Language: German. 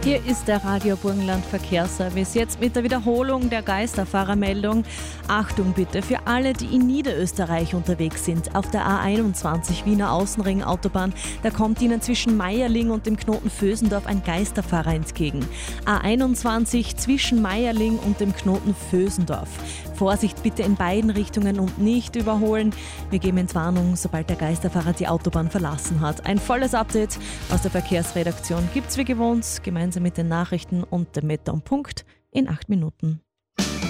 Hier ist der Radio Burgenland Verkehrsservice. Jetzt mit der Wiederholung der Geisterfahrermeldung. Achtung bitte für alle, die in Niederösterreich unterwegs sind. Auf der A21 Wiener Außenring Autobahn, da kommt Ihnen zwischen Meierling und dem Knoten Vösendorf ein Geisterfahrer entgegen. A21 zwischen Meierling und dem Knoten Vösendorf. Vorsicht bitte in beiden Richtungen und nicht überholen. Wir geben Entwarnung, sobald der Geisterfahrer die Autobahn verlassen hat. Ein volles Update aus der Verkehrsredaktion gibt's wie gewohnt, gemeinsam mit den Nachrichten und dem Wetter am Punkt in 8 Minuten.